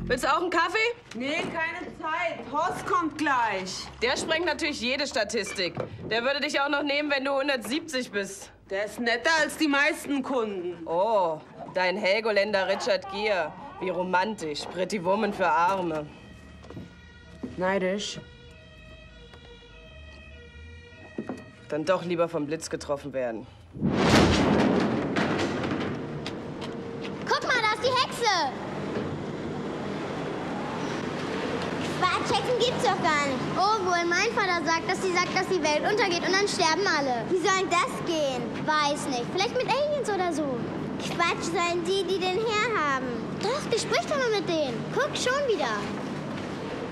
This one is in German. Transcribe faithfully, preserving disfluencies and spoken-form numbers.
Willst du auch einen Kaffee? Nee, keine Zeit. Horst kommt gleich. Der sprengt natürlich jede Statistik. Der würde dich auch noch nehmen, wenn du hundertsiebzig bist. Der ist netter als die meisten Kunden. Oh, dein Helgoländer Richard Gere. Wie romantisch. Pretty Woman für Arme. Neidisch. Dann doch lieber vom Blitz getroffen werden. Guck mal, da ist die Hexe. Quatsch, Hexen gibt's doch gar nicht. Oh, wohl mein Vater sagt, dass sie sagt, dass die Welt untergeht und dann sterben alle. Wie soll das gehen? Weiß nicht. Vielleicht mit Aliens oder so. Quatsch, seien die, die den herhaben. Doch, die spricht doch mal mit denen. Guck, schon wieder.